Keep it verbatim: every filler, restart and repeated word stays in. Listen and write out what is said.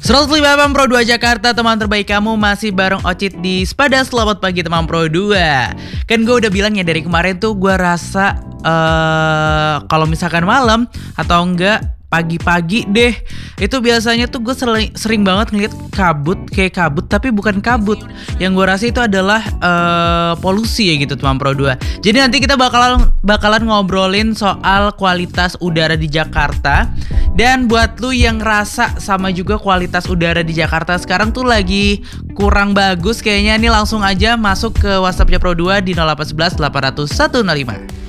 seratus lima F M Pro dua Jakarta, teman terbaik kamu masih bareng Ocit di Spada. Selamat pagi teman Pro dua. Kan gue udah bilang ya dari kemarin tuh gue rasa uh, kalau misalkan malam atau enggak pagi-pagi deh, itu biasanya tuh gue sering, sering banget ngeliat kabut, kayak kabut tapi bukan kabut. Yang gue rasa itu adalah uh, polusi ya gitu teman Pro dua. Jadi nanti kita bakalan bakalan ngobrolin soal kualitas udara di Jakarta. Dan buat lu yang ngerasa sama juga kualitas udara di Jakarta sekarang tuh lagi kurang bagus kayaknya, nih langsung aja masuk ke WhatsAppnya Pro dua di nol delapan satu satu delapan nol satu nol lima.